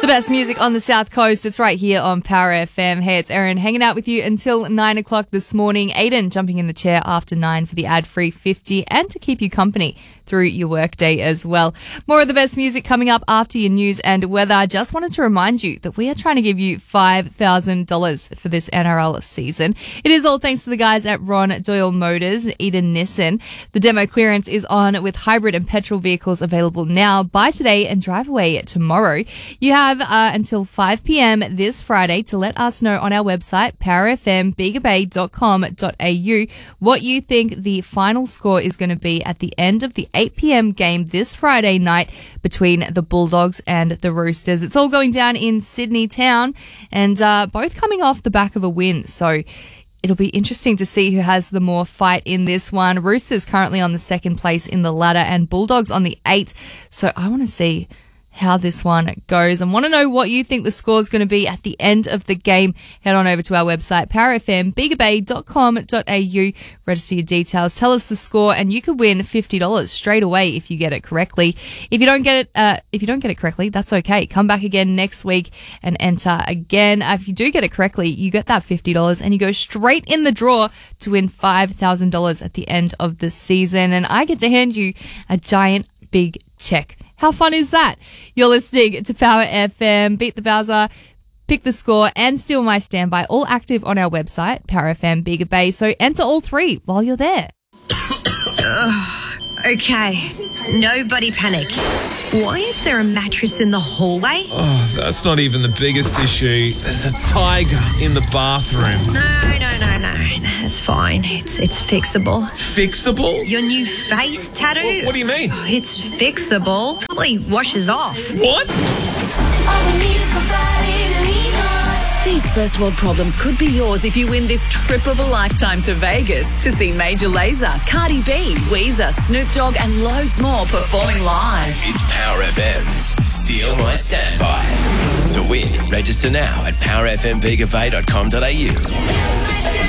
The best music on the South Coast. It's right here on Power FM. Hey, it's Erin hanging out with you until 9 o'clock this morning. Aiden jumping in the chair after 9 for the ad-free 50 and to keep you company through your workday as well. More of the best music coming up after your news and weather. I just wanted to remind you that we are trying to give you $5,000 for this NRL season. It is all thanks to the guys at Ron Doyle Motors, Eden Nissan. The demo clearance is on with hybrid and petrol vehicles available now. Buy today and drive away tomorrow. You have until 5 p.m. this Friday to let us know on our website, powerfmbigabay.com.au, what you think the final score is going to be at the end of the 8 p.m. game this Friday night between the Bulldogs and the Roosters. It's all going down in Sydney town and both coming off the back of a win. So it'll be interesting to see who has the more fight in this one. Roosters currently on the second place in the ladder and Bulldogs on the 8th. So I want to see how this one goes and want to know what you think the score is going to be at the end of the game. Head on over to our website, powerfmbigabay.com.au, register your details, tell us the score, and you could win $50 straight away if you get it correctly. If you don't get it correctly, that's okay. Come back again next week and enter again. If you do get it correctly, you get that $50 and you go straight in the draw to win $5,000 at the end of the season. And I get to hand you a giant big check. How fun is that? You're listening to Power FM. Beat the Bowser, pick the score, and Steal My Standby, all active on our website, Power FM Bega Bay. So enter all three while you're there. Okay, nobody panic. Why is there a mattress in the hallway? Oh, that's not even the biggest issue. There's a tiger in the bathroom. No. It's fine. It's fixable. Fixable? Your new face tattoo? What do you mean? Oh, it's fixable. Probably washes off. What? These first world problems could be yours if you win this trip of a lifetime to Vegas to see Major Lazer, Cardi B, Weezer, Snoop Dogg and loads more performing live. It's Power FM's Steal My Standby. To win, register now at powerfmbigabay.com.au.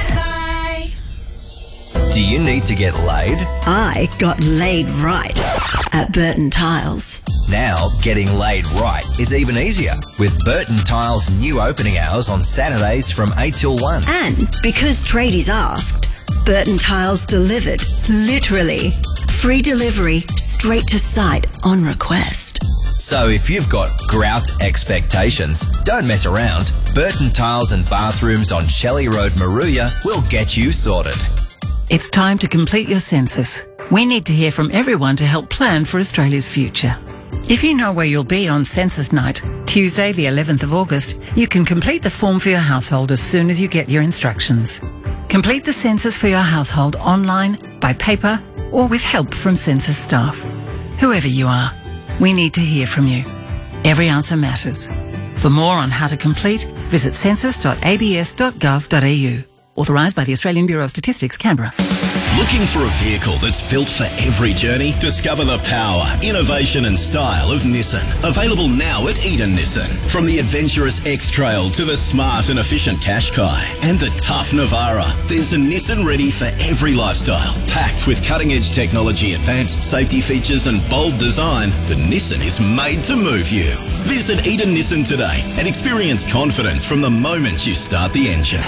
Do you need to get laid? I got laid right at Burton Tiles. Now, getting laid right is even easier with Burton Tiles' new opening hours on Saturdays from 8 till 1. And because tradies asked, Burton Tiles delivered, literally. Free delivery, straight to site on request. So if you've got grout expectations, don't mess around. Burton Tiles and Bathrooms on Shelley Road, Maruya will get you sorted. It's time to complete your census. We need to hear from everyone to help plan for Australia's future. If you know where you'll be on census night, Tuesday the 11th of August, you can complete the form for your household as soon as you get your instructions. Complete the census for your household online, by paper, or with help from census staff. Whoever you are, we need to hear from you. Every answer matters. For more on how to complete, visit census.abs.gov.au. Authorised by the Australian Bureau of Statistics, Canberra. Looking for a vehicle that's built for every journey? Discover the power, innovation and style of Nissan. Available now at Eden Nissan. From the adventurous X-Trail to the smart and efficient Qashqai and the tough Navara, there's a Nissan ready for every lifestyle. Packed with cutting-edge technology, advanced safety features and bold design, the Nissan is made to move you. Visit Eden Nissan today and experience confidence from the moment you start the engine.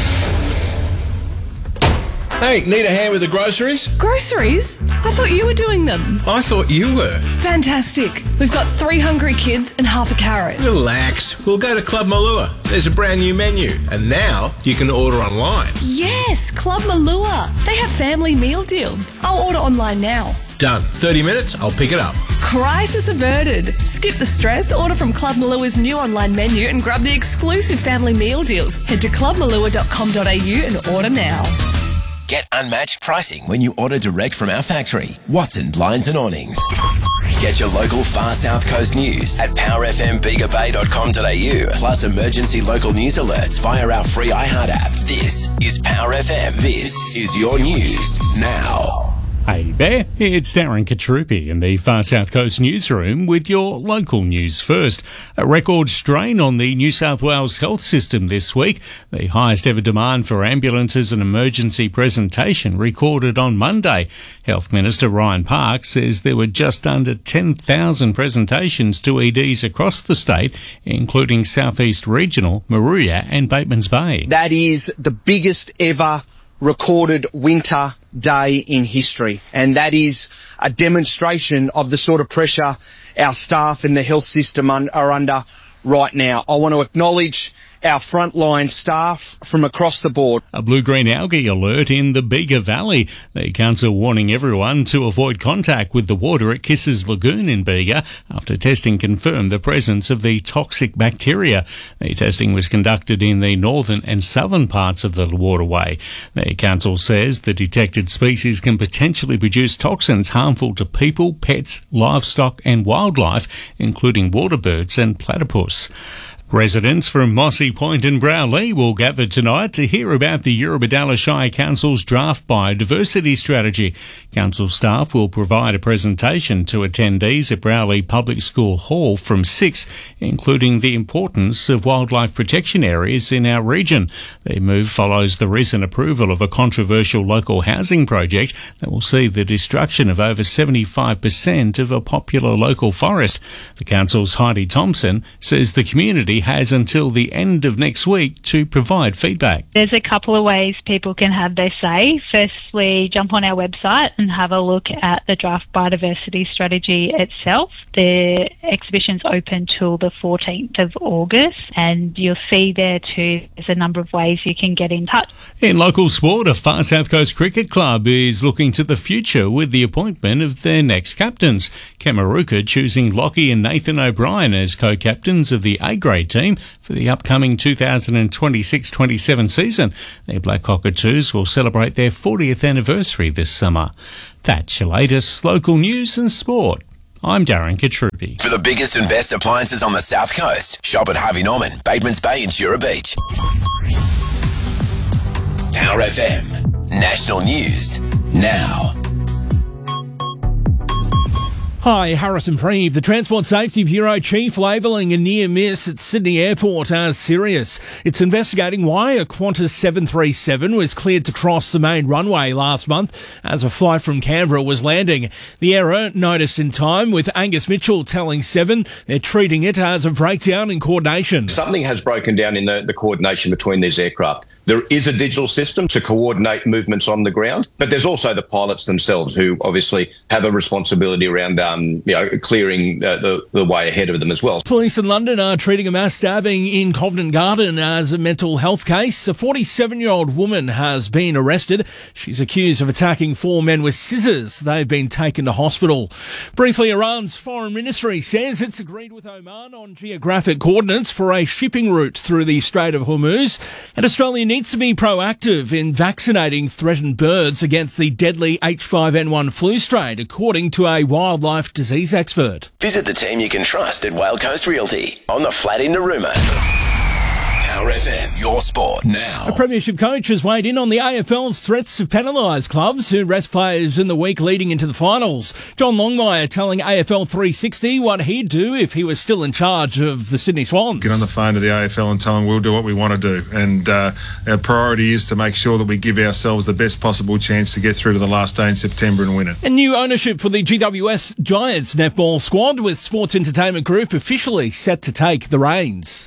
Hey, need a hand with the groceries? Groceries? I thought you were doing them. I thought you were. Fantastic. We've got 3 hungry kids and half a carrot. Relax. We'll go to Club Malua. There's a brand new menu. And now you can order online. Yes, Club Malua. They have family meal deals. I'll order online now. Done. 30 minutes, I'll pick it up. Crisis averted. Skip the stress, order from Club Malua's new online menu and grab the exclusive family meal deals. Head to clubmalua.com.au and order now. Get unmatched pricing when you order direct from our factory, Watson Blinds and Awnings. Get your local far South Coast news at powerfmbigabay.com.au, plus emergency local news alerts via our free iHeart app. This is Power FM. This is your news now. Hey there, it's Darren Katrupi in the Far South Coast newsroom with your local news first. A record strain on the New South Wales health system this week. The highest ever demand for ambulances and emergency presentation recorded on Monday. Health Minister Ryan Park says there were just under 10,000 presentations to EDs across the state, including South East Regional, Moruya and Batemans Bay. That is the biggest ever recorded winter day in history, and that is a demonstration of the sort of pressure our staff in the health system are under right now. I want to acknowledge our frontline staff from across the board. A blue-green algae alert in the Bega Valley. The council warning everyone to avoid contact with the water at Kisses Lagoon in Bega after testing confirmed the presence of the toxic bacteria. The testing was conducted in the northern and southern parts of the waterway. The council says the detected species can potentially produce toxins harmful to people, pets, livestock and wildlife, including water birds and platypus. Residents from Mossy Point and Browley will gather tonight to hear about the Eurobodalla Shire Council's draft biodiversity strategy. Council staff will provide a presentation to attendees at Browley Public School Hall from 6, including the importance of wildlife protection areas in our region. The move follows the recent approval of a controversial local housing project that will see the destruction of over 75% of a popular local forest. The council's Heidi Thompson says the community has until the end of next week to provide feedback. There's a couple of ways people can have their say. Firstly, jump on our website and have a look at the draft biodiversity strategy itself. The exhibition's open till the 14th of August, and you'll see there too there's a number of ways you can get in touch. In local sport, a Far South Coast Cricket Club is looking to the future with the appointment of their next captains. Kemaruka choosing Lockie and Nathan O'Brien as co-captains of the A-grade team for the upcoming 2026-27 season. The Black Cockatoos will celebrate their 40th anniversary this summer. That's your latest local news and sport. I'm Darren Katrupi. For the biggest and best appliances on the South Coast, shop at Harvey Norman, Batemans Bay and Shura Beach. Power FM. National News. Now. Hi, Harrison Freeb. The Transport Safety Bureau chief labelling a near miss at Sydney Airport as serious. It's investigating why a Qantas 737 was cleared to cross the main runway last month as a flight from Canberra was landing. The error noticed in time, with Angus Mitchell telling Seven they're treating it as a breakdown in coordination. Something has broken down in the coordination between these aircraft. There is a digital system to coordinate movements on the ground, but there's also the pilots themselves who obviously have a responsibility around clearing the way ahead of them as well. Police in London are treating a mass stabbing in Covent Garden as a mental health case. A 47-year-old woman has been arrested. She's accused of attacking 4 men with scissors. They've been taken to hospital. Briefly, Iran's foreign ministry says it's agreed with Oman on geographic coordinates for a shipping route through the Strait of Hormuz. And Australia needs to be proactive in vaccinating threatened birds against the deadly H5N1 flu strain, according to a wildlife disease expert. Visit the team you can trust at Whale Coast Realty on the flat in Narooma. Power FM, your sport now. A premiership coach has weighed in on the AFL's threats to penalise clubs who rest players in the week leading into the finals. John Longmire telling AFL 360 what he'd do if he was still in charge of the Sydney Swans. Get on the phone to the AFL and tell them we'll do what we want to do. And our priority is to make sure that we give ourselves the best possible chance to get through to the last day in September and win it. And new ownership for the GWS Giants netball squad, with Sports Entertainment Group officially set to take the reins.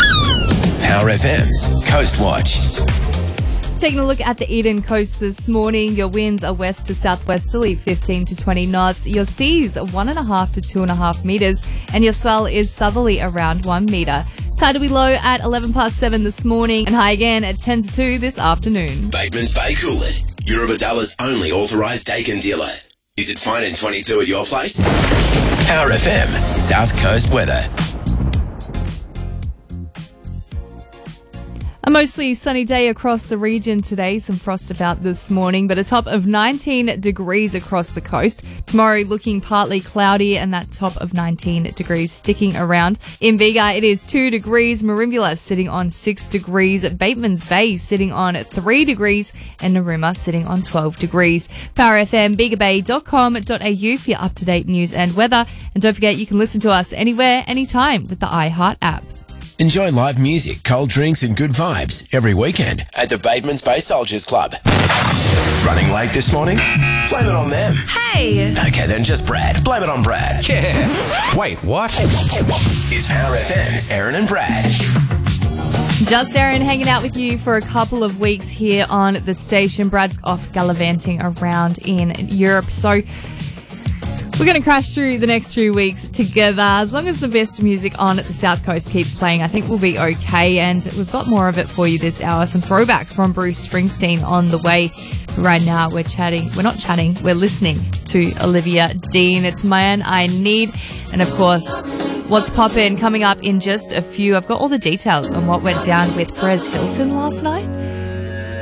Power FM's Coast Watch. Taking a look at the Eden Coast this morning, your winds are west to southwesterly 15 to 20 knots. Your seas are 1.5 to 2.5 metres, and your swell is southerly around 1 metre. Tide will be low at 7:11 this morning and high again at 10 to 2 this afternoon. Batemans Bay Coolid, Eurobodalla's only authorised Dakin dealer. Is it fine in 22 at your place? Power FM South Coast weather. A A mostly sunny day across the region today. Some frost about this morning, but a top of 19 degrees across the coast. Tomorrow looking partly cloudy and that top of 19 degrees sticking around. In Bega, it is 2 degrees. Merimbula sitting on 6 degrees. Bateman's Bay sitting on 3 degrees. And Narooma sitting on 12 degrees. Power FM, begabay.com.au for your up-to-date news and weather. And don't forget, you can listen to us anywhere, anytime with the iHeart app. Enjoy live music, cold drinks and good vibes every weekend at the Bateman's Bay Soldiers Club. Running late this morning? Blame it on them. Hey! Okay, then just Brad. Blame it on Brad. Yeah. Wait, what? It's Power FM's Aaron and Brad. Just Aaron hanging out with you for a couple of weeks here on the station. Brad's off gallivanting around in Europe, so we're going to crash through the next few weeks together. As long as the best music on the South Coast keeps playing, I think we'll be okay. And we've got more of it for you this hour. Some throwbacks from Bruce Springsteen on the way. Right now, we're listening to Olivia Dean. It's Man I Need. And of course, what's poppin' coming up in just a few. I've got all the details on what went down with Perez Hilton last night.